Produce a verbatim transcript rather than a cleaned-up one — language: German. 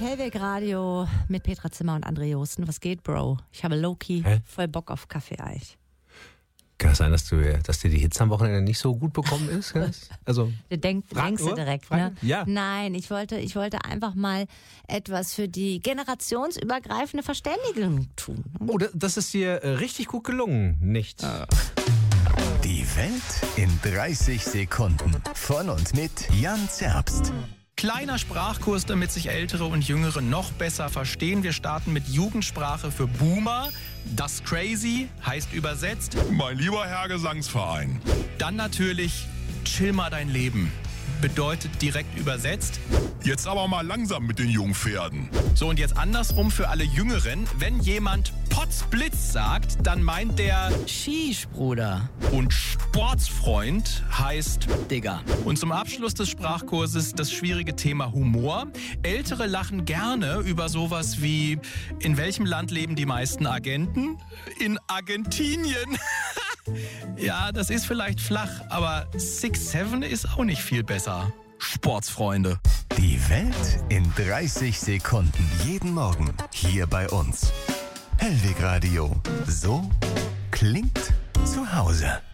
Hellweg Radio mit Petra Zimmer und André Josten. Was geht, Bro? Ich habe low-key Hä? voll Bock auf Kaffee-Eich. Kann es sein, dass, du, dass dir die Hitze am Wochenende nicht so gut bekommen ist? Also, Du denk, Frag denkst du nur, direkt, fragen? ne? Ja. Nein, ich wollte, ich wollte einfach mal etwas für die generationsübergreifende Verständigung tun. oh, das ist dir äh, richtig gut gelungen, nicht? Die Welt in dreißig Sekunden. Von und mit Jan Zerbst. Kleiner Sprachkurs, damit sich Ältere und Jüngere noch besser verstehen. Wir starten mit Jugendsprache für Boomer. Das Crazy heißt übersetzt. Mein lieber Herr Gesangsverein. Dann natürlich Chill mal dein Leben. Bedeutet direkt übersetzt. Jetzt aber mal langsam mit den Jungpferden. So, und jetzt andersrum für alle Jüngeren. Wenn jemand Potzblitz sagt, dann meint der Sheesh, Bruder. und Sportsfreund heißt Digga. Und zum Abschluss des Sprachkurses das schwierige Thema Humor. Ältere lachen gerne über sowas wie: In welchem Land leben die meisten Agenten? In Argentinien. Ja, das ist vielleicht flach, aber six seven ist auch nicht viel besser. Sportsfreunde. Die Welt in dreißig Sekunden. Jeden Morgen hier bei uns. Hellweg Radio. So klingt zu Hause.